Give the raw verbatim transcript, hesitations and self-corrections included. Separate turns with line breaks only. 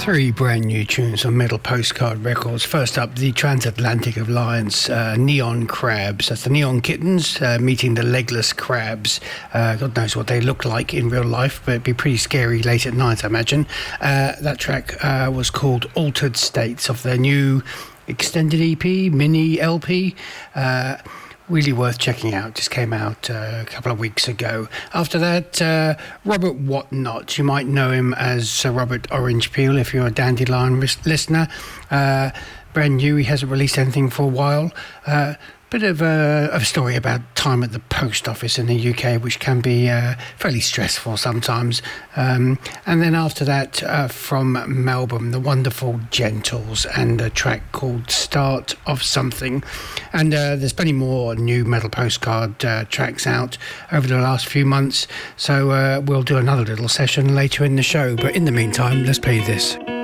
Three brand new tunes on Metal Postcard Records. First up, the Transatlantic Alliance, uh, Neon Crabs. That's the Neon Kittens uh, meeting the Legless Crabs. Uh, God knows what they look like in real life, but it'd be pretty scary late at night, I imagine. Uh, that track uh, was called Altered States of their new extended E P, mini L P. Uh, Really worth checking out. Just came out uh, a couple of weeks ago. After that, uh, Robert Whatnot. You might know him as Sir Robert Orange Peel if you're a Dandelion listener. Uh, brand new. He hasn't released anything for a while. Uh, bit of a, of a story about time at the post office in the U K, which can be uh, fairly stressful sometimes. Um, and then after that, uh, from Melbourne, the wonderful Gentles and a track called Start of Something. And uh, there's plenty more new Metal Postcard uh, tracks out over the last few months. So uh, we'll do another little session later in the show. But in the meantime, let's play this.